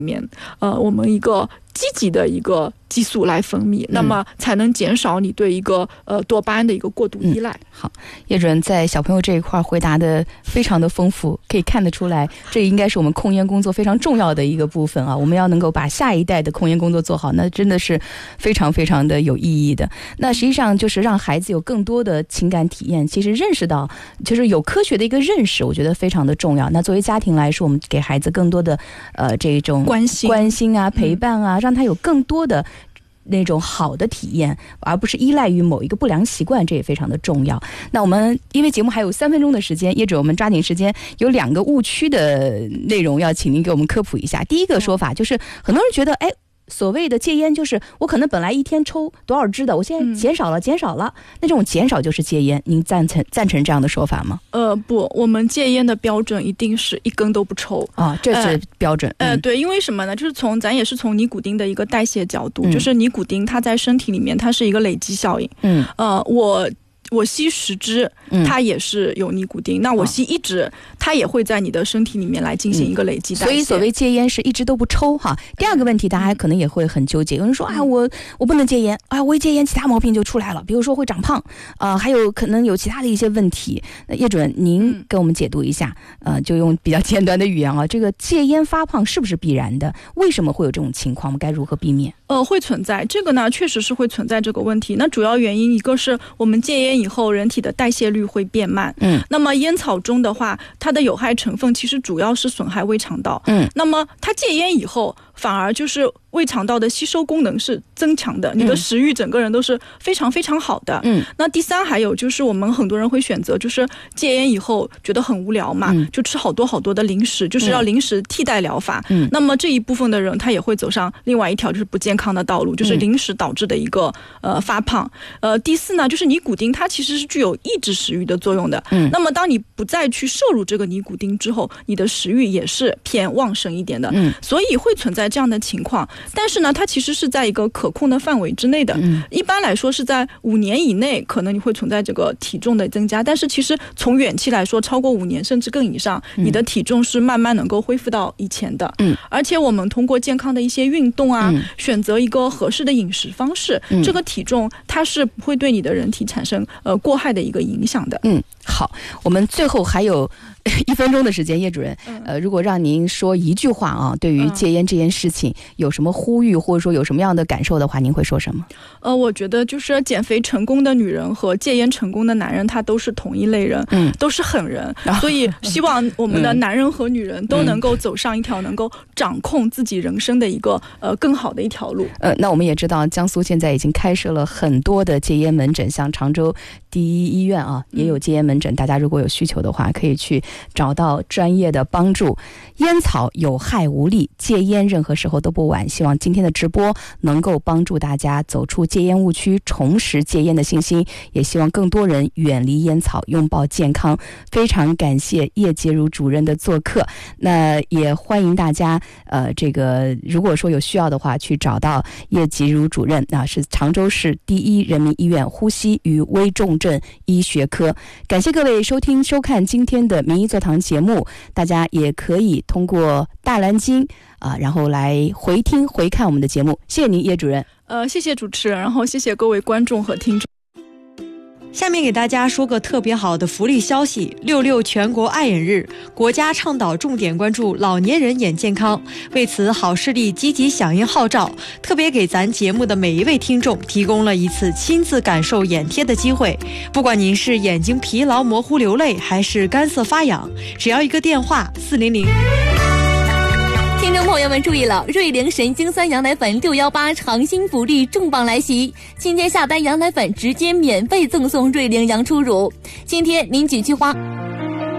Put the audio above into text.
面我们一个积极的一个激素来分泌，那么才能减少你对一个多巴胺的一个过度依赖。 好，叶主任在小朋友这一块回答的非常的丰富，可以看得出来，这应该是我们控烟工作非常重要的一个部分啊。我们要能够把下一代的控烟工作做好，那真的是非常非常的有意义的。那实际上就是让孩子有更多的情感体验，其实认识到就是有科学的一个认识，我觉得非常的重要。那作为家庭来说，我们给孩子更多的这种关心啊、陪伴啊，让他有更多的那种好的体验，而不是依赖于某一个不良习惯，这也非常的重要。那我们因为节目还有3分钟的时间，业主我们抓紧时间，有2个误区的内容要请您给我们科普一下。第一个说法就是很多人觉得所谓的戒烟就是我可能本来一天抽多少支的，我现在减少了，那这种减少就是戒烟，您赞成这样的说法吗？ 不，我们戒烟的标准一定是一根都不抽啊，这是标准。 对，因为什么呢？就是咱也是从尼古丁的一个代谢角度，就是尼古丁它在身体里面它是一个累积效应。我吸10支，它也是有尼古丁，那我吸1支，它也会在你的身体里面来进行一个累积代谢。 所以所谓戒烟是一支都不抽哈。第二个问题，大家可能也会很纠结，有人说我不能戒烟啊，我一戒烟其他毛病就出来了，比如说会长胖还有可能有其他的一些问题。那叶主任您给我们解读一下，就用比较简短的语言啊，这个戒烟发胖是不是必然的？为什么会有这种情况？我们该如何避免？ 会存在这个呢，确实是会存在这个问题。那主要原因一个是我们戒烟以后人体的代谢率会变慢，那么烟草中的话，它的有害成分其实主要是损害胃肠道，那么它戒烟以后反而就是胃肠道的吸收功能是增强的，你的食欲整个人都是非常非常好的。那第三还有就是我们很多人会选择就是戒烟以后觉得很无聊嘛，就吃好多好多的零食，就是要零食替代疗法。那么这一部分的人他也会走上另外一条就是不健康的道路，就是零食导致的一个发胖。第四呢，就是尼古丁它其实是具有抑制食欲的作用的。那么当你不再去摄入这个尼古丁之后，你的食欲也是偏旺盛一点的。所以会存在这样的情况。但是呢，它其实是在一个可控的范围之内的。一般来说是在5年以内，可能你会存在这个体重的增加。但是其实从远期来说，超过5年甚至更以上，你的体重是慢慢能够恢复到以前的。而且我们通过健康的一些运动啊，选择一个合适的饮食方式，这个体重它是不会对你的人体产生过害的一个影响的。 好，我们最后还有1分钟的时间，叶主任，如果让您说一句话啊，对于戒烟这件事情有什么呼吁，或者说有什么样的感受的话，您会说什么？ 我觉得就是减肥成功的女人和戒烟成功的男人，他都是同一类人，都是狠人，所以希望我们的男人和女人都能够走上一条能够掌控自己人生的一个更好的一条路。 那我们也知道江苏现在已经开设了很多的戒烟门诊，像常州第一医院啊也有戒烟门诊，大家如果有需求的话可以去找到专业的帮助。烟草有害无利，戒烟任何时候都不晚。希望今天的直播能够帮助大家走出戒烟误区，重拾戒烟的信心，也希望更多人远离烟草，拥抱健康。非常感谢叶洁如主任的做客，那也欢迎大家这个如果说有需要的话去找到叶洁如主任，是常州市第一人民医院呼吸与危重症医学科。感谢各位收听收看今天的民医座堂节目，大家也可以通过大蓝鲸然后来回听回看我们的节目。谢谢您叶主任。 谢谢主持人，然后谢谢各位观众和听众。 下面给大家说个特别好的福利消息，66全国爱眼日，国家倡导重点关注老年人眼健康，为此好视力积极响应号召，特别给咱节目的每一位听众提供了一次亲自感受眼贴的机会。不管您是眼睛疲劳模糊流泪，还是干涩发痒，只要一个电话400。 听众朋友们注意了，瑞灵神经酸羊奶粉618长新福利重磅来袭，今天下单羊奶粉直接免费赠送瑞灵羊初乳。今天您仅需花